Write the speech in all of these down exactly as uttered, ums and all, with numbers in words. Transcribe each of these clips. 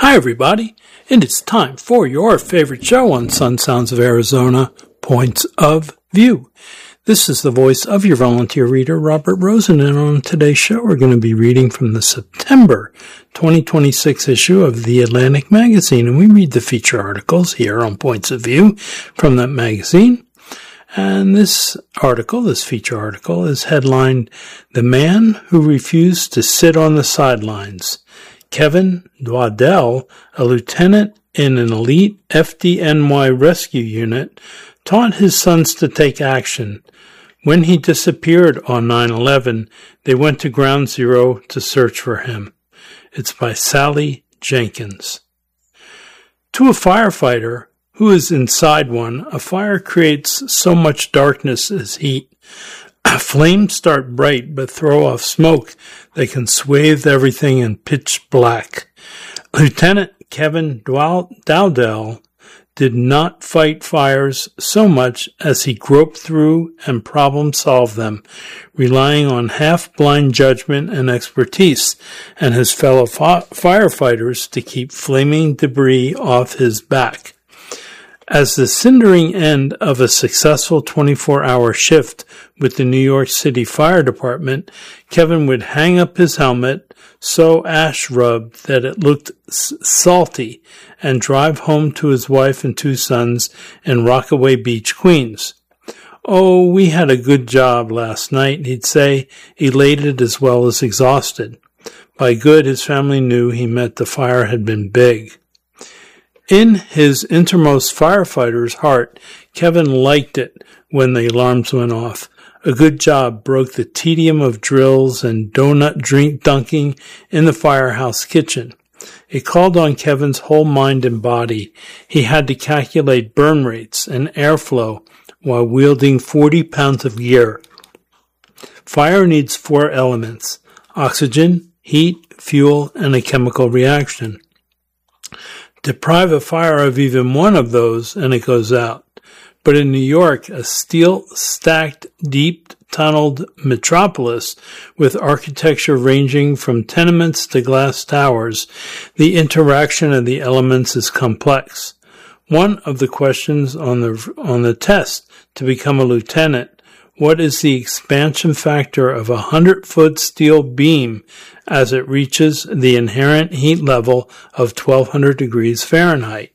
Hi everybody, and it's time for your favorite show on Sun Sounds of Arizona, Points of View. This is the voice of your volunteer reader, Robert Rosen, and on today's show we're going to be reading from the September twenty twenty-six issue of The Atlantic Magazine, and we read the feature articles here on Points of View from that magazine. And this article, this feature article, is headlined, "The Man Who Refused to Sit on the Sidelines." Kevin Dwardell, a lieutenant in an elite F D N Y rescue unit, taught his sons to take action. When he disappeared on nine eleven, they went to Ground Zero to search for him. It's by Sally Jenkins. To a firefighter who is inside one, a fire creates so much darkness as heat. Flames start bright but throw off smoke that can swathe everything in pitch black. Lieutenant Kevin Dowdell did not fight fires so much as he groped through and problem-solved them, relying on half-blind judgment and expertise, and his fellow fi- firefighters to keep flaming debris off his back. As the cindering end of a successful twenty-four hour shift with the New York City Fire Department, Kevin would hang up his helmet, so ash-rubbed that it looked s- salty, and drive home to his wife and two sons in Rockaway Beach, Queens. "Oh, we had a good job last night," he'd say, elated as well as exhausted. By good, his family knew he meant the fire had been big. In his innermost firefighter's heart, Kevin liked it when the alarms went off. A good job broke the tedium of drills and donut drink dunking in the firehouse kitchen. It called on Kevin's whole mind and body. He had to calculate burn rates and airflow while wielding forty pounds of gear. Fire needs four elements: oxygen, heat, fuel, and a chemical reaction. Deprive a fire of even one of those and it goes out. But in New York, a steel-stacked, deep-tunneled metropolis with architecture ranging from tenements to glass towers, the interaction of the elements is complex. One of the questions on the on the test to become a lieutenant: what is the expansion factor of a hundred-foot steel beam as it reaches the inherent heat level of twelve hundred degrees Fahrenheit?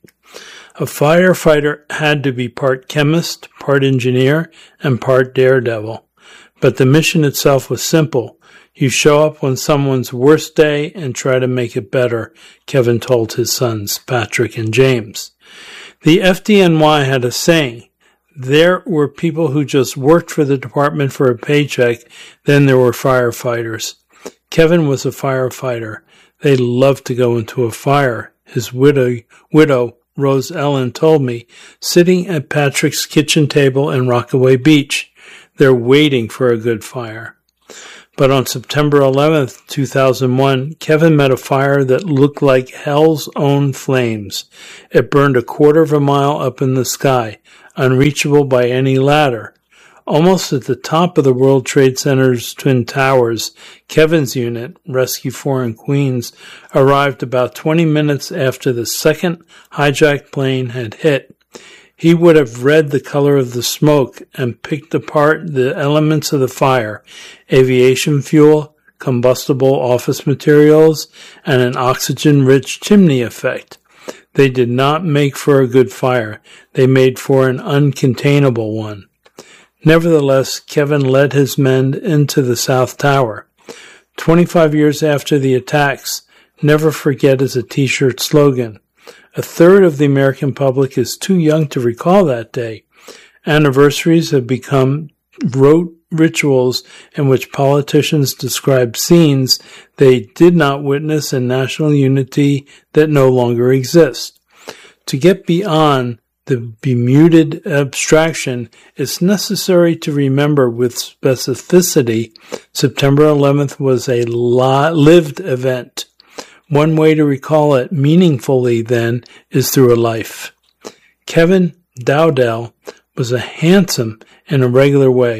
A firefighter had to be part chemist, part engineer, and part daredevil. But the mission itself was simple. You show up on someone's worst day and try to make it better, Kevin told his sons, Patrick and James. The F D N Y had a saying: there were people who just worked for the department for a paycheck, then there were firefighters. Kevin was a firefighter. They loved to go into a fire. His widow, widow, Rose Ellen, told me, sitting at Patrick's kitchen table in Rockaway Beach. They're waiting for a good fire. But on September eleventh, two thousand one, Kevin met a fire that looked like hell's own flames. It burned a quarter of a mile up in the sky, unreachable by any ladder. Almost at the top of the World Trade Center's Twin Towers, Kevin's unit, Rescue four in Queens, arrived about twenty minutes after the second hijacked plane had hit. He would have read the color of the smoke and picked apart the elements of the fire: aviation fuel, combustible office materials, and an oxygen-rich chimney effect. They did not make for a good fire. They made for an uncontainable one. Nevertheless, Kevin led his men into the South Tower. Twenty-five years after the attacks, "Never forget" is a T-shirt slogan. A third of the American public is too young to recall that day. Anniversaries have become rote rituals in which politicians describe scenes they did not witness in national unity that no longer exists. To get beyond the bemuted abstraction, it's necessary to remember with specificity September eleventh was a lived event. One way to recall it meaningfully, then, is through a life. Kevin Dowdell was a handsome in a regular way,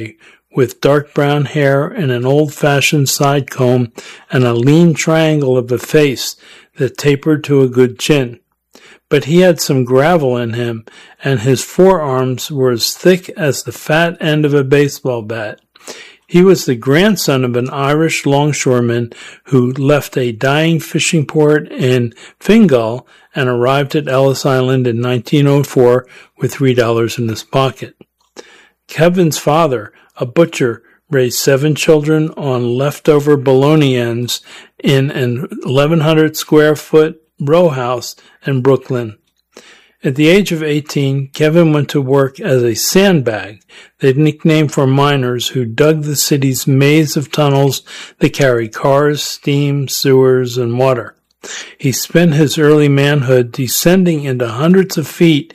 with dark brown hair and an old-fashioned side comb and a lean triangle of a face that tapered to a good chin. But he had some gravel in him, and his forearms were as thick as the fat end of a baseball bat. He was the grandson of an Irish longshoreman who left a dying fishing port in Fingal and arrived at Ellis Island in nineteen oh four with three dollars in his pocket. Kevin's father, a butcher, raised seven children on leftover bologna ends in an eleven hundred square foot row house in Brooklyn. At the age of eighteen, Kevin went to work as a sandbag, the nickname for miners who dug the city's maze of tunnels that carry cars, steam, sewers, and water. He spent his early manhood descending into hundreds of feet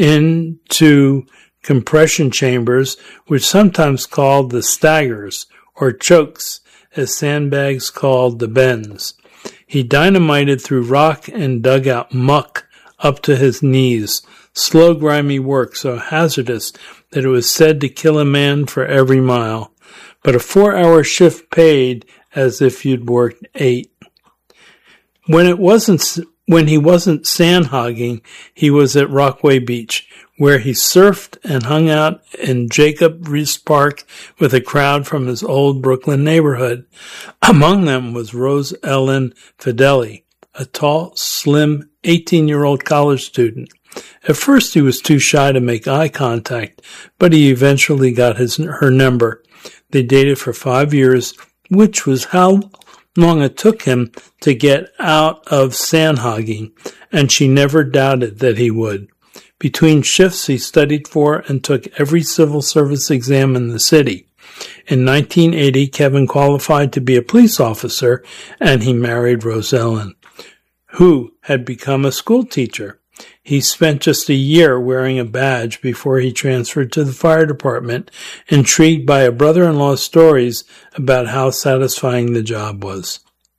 into compression chambers, which sometimes called the staggers, or chokes, as sandbags called the bends. He dynamited through rock and dug out muck up to his knees, slow, grimy work so hazardous that it was said to kill a man for every mile. But a four-hour shift paid as if you'd worked eight. When it wasn't, when he wasn't sand hogging, he was at Rockaway Beach, where he surfed and hung out in Jacob Riis Park with a crowd from his old Brooklyn neighborhood. Among them was Rose Ellen Fedeli, a tall, slim, eighteen-year-old college student. At first he was too shy to make eye contact, but he eventually got his her number. They dated for five years, which was how long it took him to get out of sand hogging, and she never doubted that he would. Between shifts, he studied for and took every civil service exam in the city. In nineteen eighty, Kevin qualified to be a police officer, and he married Rose Ellen, who had become a school teacher. He spent just a year wearing a badge before he transferred to the fire department, intrigued by a brother-in-law's stories about how satisfying the job was.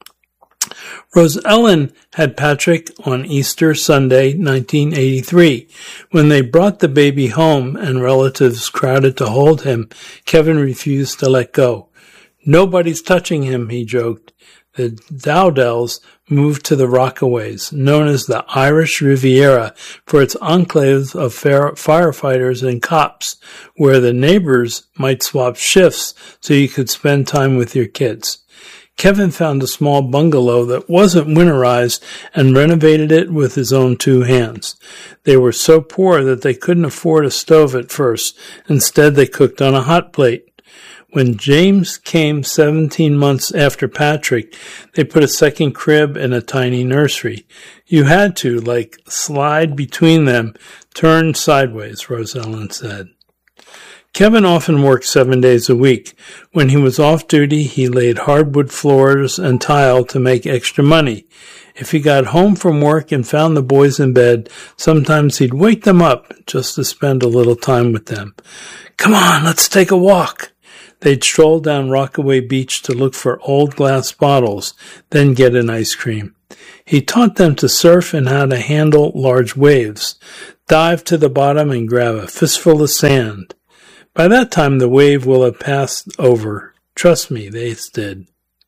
Rose Ellen had Patrick on Easter Sunday, nineteen eighty-three. When they brought the baby home and relatives crowded to hold him, Kevin refused to let go. "Nobody's touching him," he joked. The Dowdells moved to the Rockaways, known as the Irish Riviera, for its enclaves of firefighters and cops, where the neighbors might swap shifts so you could spend time with your kids. Kevin found a small bungalow that wasn't winterized and renovated it with his own two hands. They were so poor that they couldn't afford a stove at first. Instead, they cooked on a hot plate. When James came seventeen months after Patrick, they put a second crib in a tiny nursery. You had to, like, slide between them, turn sideways, Rose Ellen said. Kevin often worked seven days a week. When he was off duty, he laid hardwood floors and tile to make extra money. If he got home from work and found the boys in bed, sometimes he'd wake them up just to spend a little time with them. "Come on, let's take a walk." They'd stroll down Rockaway Beach to look for old glass bottles, then get an ice cream. He taught them to surf and how to handle large waves, dive to the bottom and grab a fistful of sand. By that time, the wave will have passed over. Trust me, they did.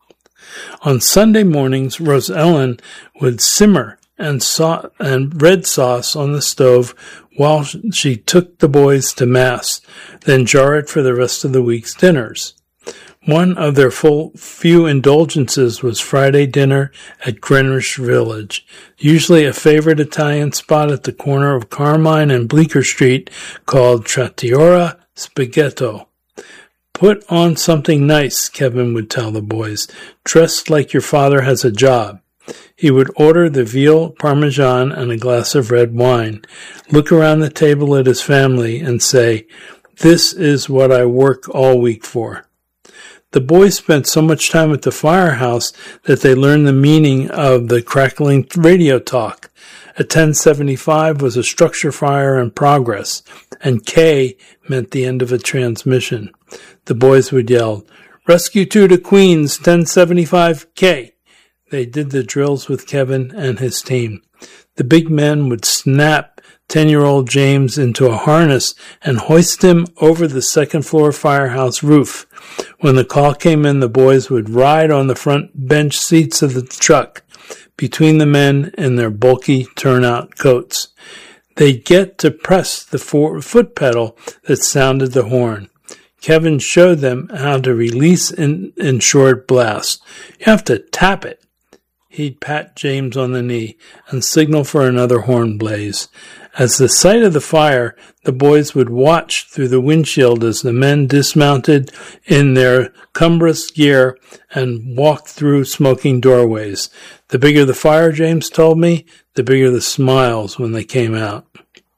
On Sunday mornings, Rose Ellen would simmer and, sa- and red sauce on the stove while she took the boys to Mass, then jar it for the rest of the week's dinners. One of their full few indulgences was Friday dinner at Greenwich Village, usually a favorite Italian spot at the corner of Carmine and Bleecker Street called Trattoria Spaghetto. "Put on something nice," Kevin would tell the boys. "Dress like your father has a job." He would order the veal parmesan and a glass of red wine, look around the table at his family, and say, "This is what I work all week for." The boys spent so much time at the firehouse that they learned the meaning of the crackling radio talk. A ten seventy-five was a structure fire in progress, and K meant the end of a transmission. The boys would yell, "Rescue two to Queens, ten seventy-five K." they did the drills with Kevin and his team. The big men would snap ten-year-old James into a harness and hoist him over the second-floor firehouse roof. When the call came in, the boys would ride on the front bench seats of the truck, between the men in their bulky turnout coats. They'd get to press the foot pedal that sounded the horn. Kevin showed them how to release an insured blast. You have to tap it. He'd pat James on the knee and signal for another horn blaze. As the sight of the fire, the boys would watch through the windshield as the men dismounted in their cumbrous gear and walked through smoking doorways. The bigger the fire, James told me, the bigger the smiles when they came out.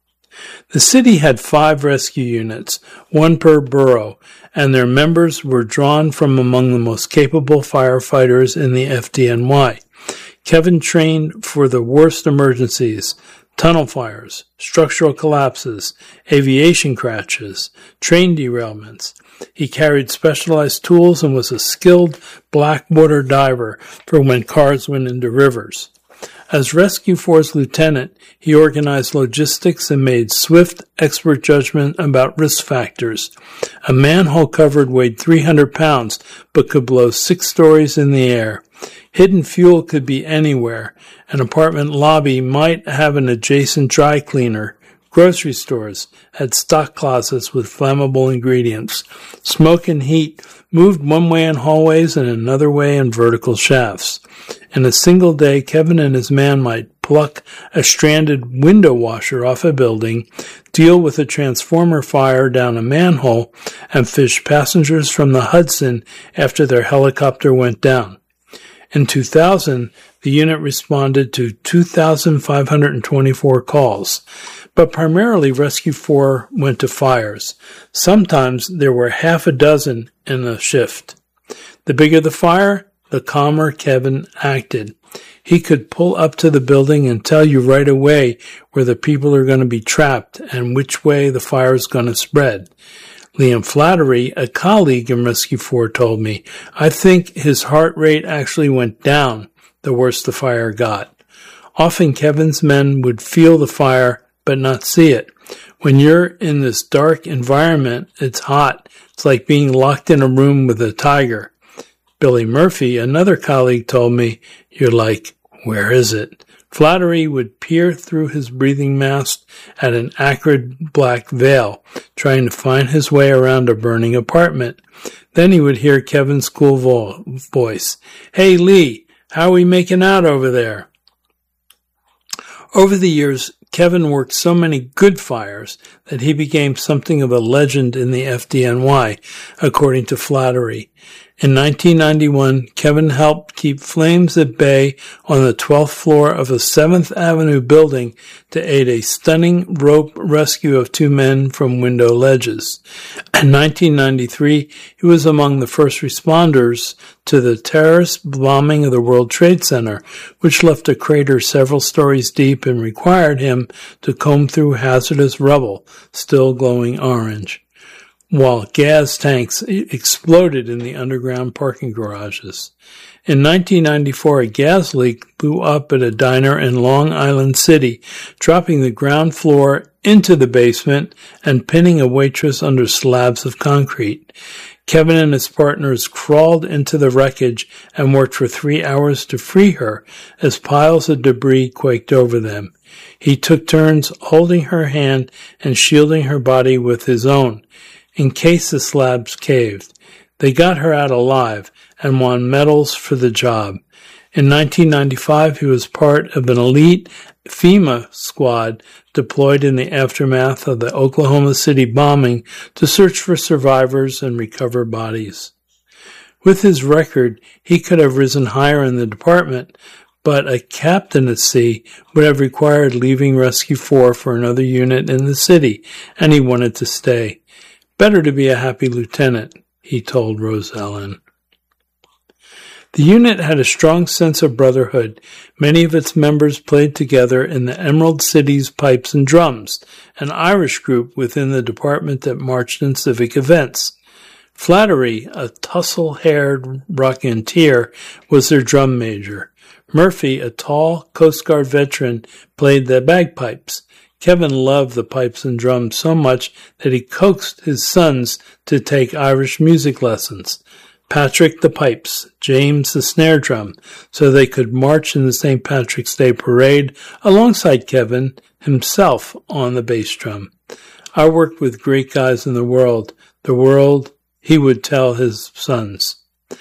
The city had five rescue units, one per borough, and their members were drawn from among the most capable firefighters in the F D N Y. Kevin trained for the worst emergencies: tunnel fires, structural collapses, aviation crashes, train derailments. He carried specialized tools and was a skilled blackwater diver for when cars went into rivers. As Rescue Force lieutenant, he organized logistics and made swift, expert judgment about risk factors. A manhole covered weighed three hundred pounds, but could blow six stories in the air. Hidden fuel could be anywhere. An apartment lobby might have an adjacent dry cleaner. Grocery stores had stock closets with flammable ingredients. Smoke and heat moved one way in hallways and another way in vertical shafts. In a single day, Kevin and his man might pluck a stranded window washer off a building, deal with a transformer fire down a manhole, and fish passengers from the Hudson after their helicopter went down. In two thousand, the unit responded to two thousand five hundred twenty-four calls, but primarily Rescue four went to fires. Sometimes there were half a dozen in a shift. The bigger the fire, the calmer Kevin acted. He could pull up to the building and tell you right away where the people are going to be trapped and which way the fire is going to spread. Liam Flattery, a colleague in Rescue four, told me, I think his heart rate actually went down the worse the fire got. Often Kevin's men would feel the fire but not see it. When you're in this dark environment, it's hot. It's like being locked in a room with a tiger. Billy Murphy, another colleague, told me, you're like, where is it? Flattery would peer through his breathing mask at an acrid black veil, trying to find his way around a burning apartment. Then he would hear Kevin's cool vo- voice. Hey, Lee, how are we making out over there? Over the years, Kevin worked so many good fires that he became something of a legend in the F D N Y, according to Flattery. In nineteen ninety-one, Kevin helped keep flames at bay on the twelfth floor of a seventh Avenue building to aid a stunning rope rescue of two men from window ledges. In nineteen ninety-three, he was among the first responders to the terrorist bombing of the World Trade Center, which left a crater several stories deep and required him to comb through hazardous rubble, still glowing orange, while gas tanks exploded in the underground parking garages. In nineteen ninety-four, a gas leak blew up at a diner in Long Island City, dropping the ground floor into the basement and pinning a waitress under slabs of concrete. Kevin and his partners crawled into the wreckage and worked for three hours to free her as piles of debris quaked over them. He took turns holding her hand and shielding her body with his own, in case the slabs caved. They got her out alive and won medals for the job. In nineteen ninety-five, he was part of an elite FEMA squad deployed in the aftermath of the Oklahoma City bombing to search for survivors and recover bodies. With his record, he could have risen higher in the department, but a captaincy would have required leaving Rescue four for another unit in the city, and he wanted to stay. Better to be a happy lieutenant, he told Rose Ellen. The unit had a strong sense of brotherhood. Many of its members played together in the Emerald City's Pipes and Drums, an Irish group within the department that marched in civic events. Flattery, a tussle-haired rocketeer, was their drum major. Murphy, a tall Coast Guard veteran, played the bagpipes. Kevin loved the pipes and drums so much that he coaxed his sons to take Irish music lessons. Patrick the pipes, James the snare drum, so they could march in the Saint Patrick's Day parade alongside Kevin himself on the bass drum. I worked with great guys in the world, the world, he would tell his sons.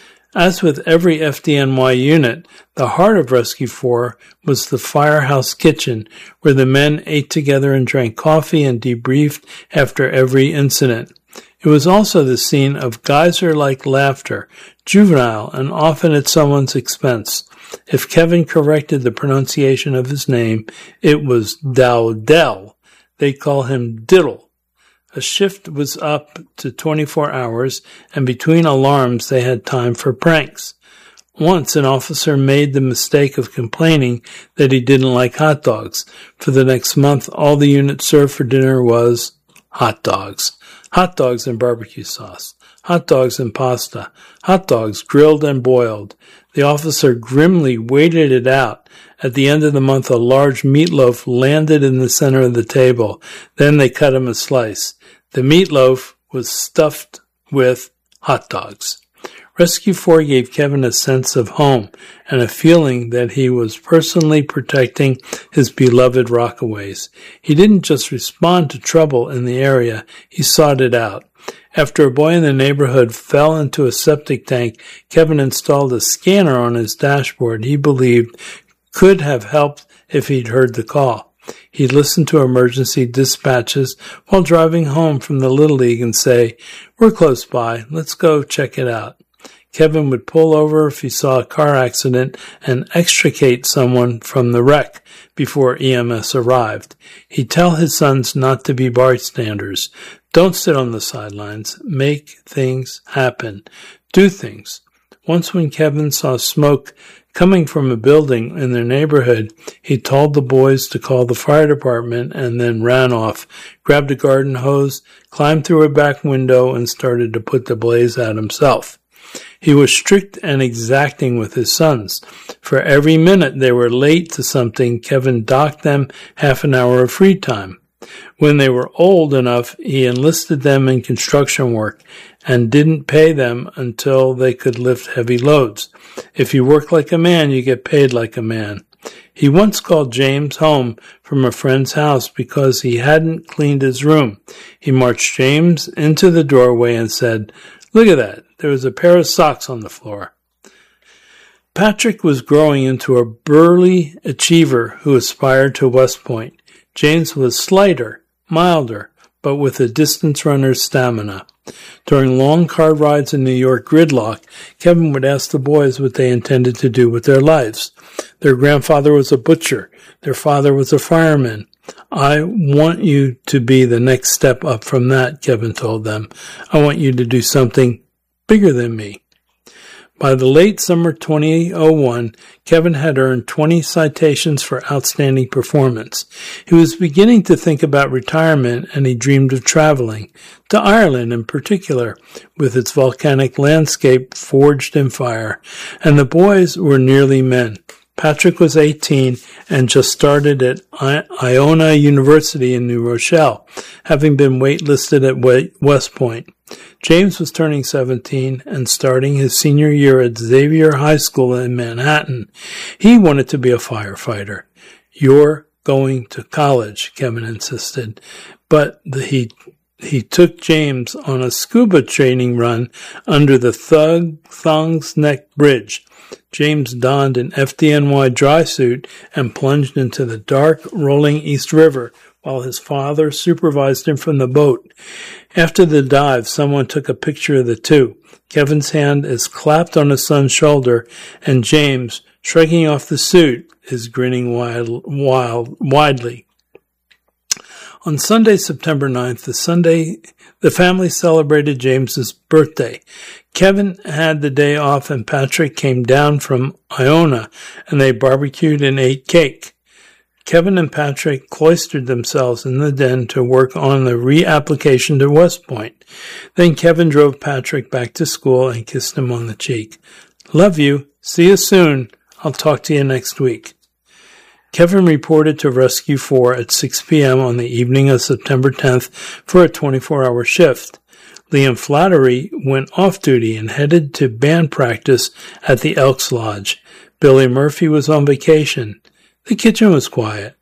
As with every F D N Y unit, the heart of Rescue four was the firehouse kitchen, where the men ate together and drank coffee and debriefed after every incident. It was also the scene of geyser-like laughter, juvenile and often at someone's expense. If Kevin corrected the pronunciation of his name, it was Dowdell. They'd call him Diddle. A shift was up to twenty-four hours, and between alarms they had time for pranks. Once an officer made the mistake of complaining that he didn't like hot dogs. For the next month, all the unit served for dinner was hot dogs. Hot dogs and barbecue sauce. Hot dogs and pasta. Hot dogs grilled and boiled. The officer grimly waited it out. At the end of the month, a large meatloaf landed in the center of the table. Then they cut him a slice. The meatloaf was stuffed with hot dogs. Rescue four gave Kevin a sense of home and a feeling that he was personally protecting his beloved Rockaways. He didn't just respond to trouble in the area, he sought it out. After a boy in the neighborhood fell into a septic tank, Kevin installed a scanner on his dashboard he believed could have helped if he'd heard the call. He'd listen to emergency dispatches while driving home from the Little League and say, "We're close by, let's go check it out." Kevin would pull over if he saw a car accident and extricate someone from the wreck before E M S arrived. He'd tell his sons not to be bystanders. Don't sit on the sidelines. Make things happen. Do things. Once when Kevin saw smoke coming from a building in their neighborhood, he told the boys to call the fire department and then ran off, grabbed a garden hose, climbed through a back window, and started to put the blaze out himself. He was strict and exacting with his sons. For every minute they were late to something, Kevin docked them half an hour of free time. When they were old enough, he enlisted them in construction work and didn't pay them until they could lift heavy loads. If you work like a man, you get paid like a man. He once called James home from a friend's house because he hadn't cleaned his room. He marched James into the doorway and said, "Look at that. There was a pair of socks on the floor." Patrick was growing into a burly achiever who aspired to West Point. James was slighter, milder, but with a distance runner's stamina. During long car rides in New York gridlock, Kevin would ask the boys what they intended to do with their lives. Their grandfather was a butcher. Their father was a fireman. "I want you to be the next step up from that," Kevin told them. "I want you to do something bigger than me." By the late summer twenty oh one, Kevin had earned twenty citations for outstanding performance. He was beginning to think about retirement, and he dreamed of traveling, to Ireland in particular, with its volcanic landscape forged in fire, and the boys were nearly men. Patrick was eighteen and just started at Iona University in New Rochelle, having been waitlisted at West Point. James was turning seventeen and starting his senior year at Xavier High School in Manhattan. He wanted to be a firefighter. "You're going to college," Kevin insisted. But the, he he took James on a scuba training run under the Thug Thongs Neck Bridge. James donned an F D N Y dry suit and plunged into the dark, rolling East River while his father supervised him from the boat. After the dive, someone took a picture of the two. Kevin's hand is clapped on his son's shoulder, and James, shrugging off the suit, is grinning wild, wild, widely. On Sunday, September ninth, the Sunday, the family celebrated James's birthday. Kevin had the day off, and Patrick came down from Iona, and they barbecued and ate cake. Kevin and Patrick cloistered themselves in the den to work on the reapplication to West Point. Then Kevin drove Patrick back to school and kissed him on the cheek. "Love you. See you soon. I'll talk to you next week. Kevin reported to Rescue four at six p.m. on the evening of September tenth for a twenty-four hour shift. Liam Flattery went off duty and headed to band practice at the Elks Lodge. Billy Murphy was on vacation. The kitchen was quiet.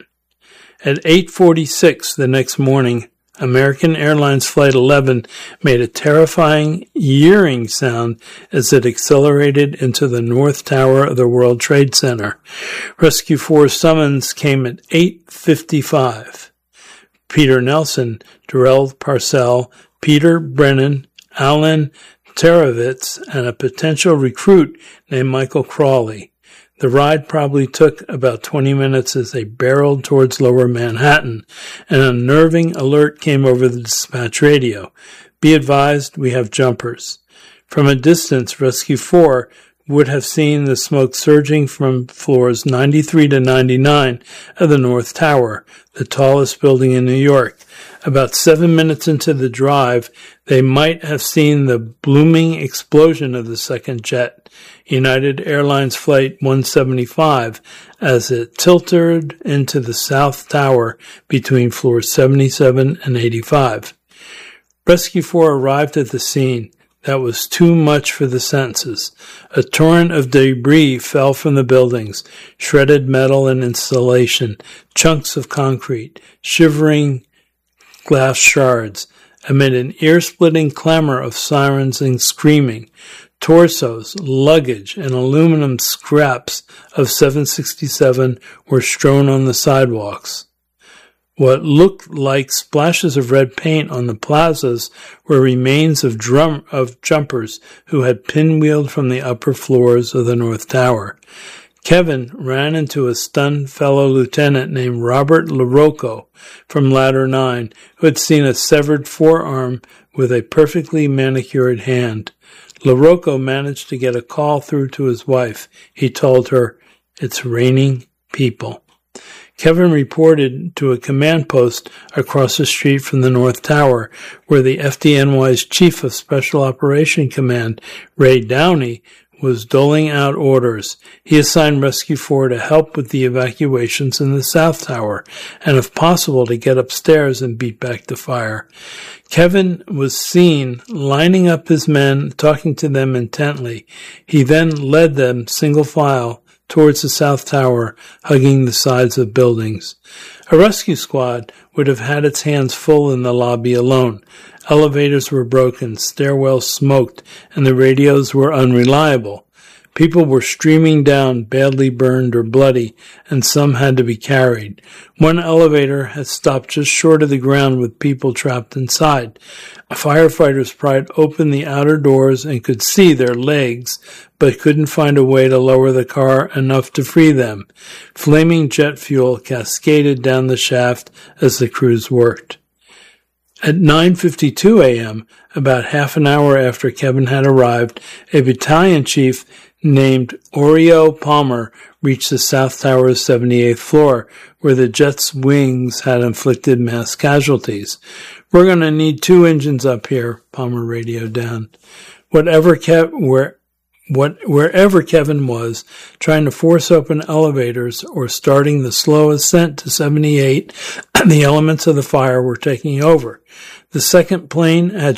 At eight forty-six the next morning, American Airlines Flight eleven made a terrifying yearing sound as it accelerated into the North Tower of the World Trade Center. Rescue four's summons came at eight fifty-five. Peter Nelson, Darrell Parcell, Peter Brennan, Alan Terovitz, and a potential recruit named Michael Crawley. The ride probably took about twenty minutes as they barreled towards lower Manhattan. An unnerving alert came over the dispatch radio. Be advised, we have jumpers. From a distance, Rescue four would have seen the smoke surging from floors ninety-three to ninety-nine of the North Tower, the tallest building in New York. About seven minutes into the drive, they might have seen the blooming explosion of the second jet, United Airlines Flight one seventy-five, as it tilted into the South Tower between floors seventy-seven and eighty-five. Rescue four arrived at the scene. That was too much for the senses. A torrent of debris fell from the buildings, shredded metal and insulation, chunks of concrete, shivering glass shards. Amid an ear-splitting clamor of sirens and screaming, torsos, luggage, and aluminum scraps of seven sixty-seven were strewn on the sidewalks. What looked like splashes of red paint on the plazas were remains of drum of jumpers who had pinwheeled from the upper floors of the North Tower. Kevin ran into a stunned fellow lieutenant named Robert LaRocco from Ladder nine, who had seen a severed forearm with a perfectly manicured hand. LaRocco managed to get a call through to his wife. He told her, "It's raining people." Kevin reported to a command post across the street from the North Tower, where the F D N Y's Chief of Special Operation Command, Ray Downey, was doling out orders. He assigned Rescue four to help with the evacuations in the South Tower, and if possible to get upstairs and beat back the fire. Kevin was seen lining up his men, talking to them intently. He then led them single file towards the South Tower, hugging the sides of buildings. A rescue squad would have had its hands full in the lobby alone. Elevators were broken, stairwells smoked, and the radios were unreliable. People were streaming down, badly burned or bloody, and some had to be carried. One elevator had stopped just short of the ground with people trapped inside. Firefighters pried open the outer doors and could see their legs, but couldn't find a way to lower the car enough to free them. Flaming jet fuel cascaded down the shaft as the crews worked. At nine fifty-two a.m., about half an hour after Kevin had arrived, a battalion chief named Oreo Palmer reached the South Tower's seventy-eighth floor, where the jet's wings had inflicted mass casualties. "We're going to need two engines up here," Palmer radioed down. Whatever Kev- where, what, wherever Kevin was, trying to force open elevators or starting the slow ascent to seventy-eight, the elements of the fire were taking over. The second plane had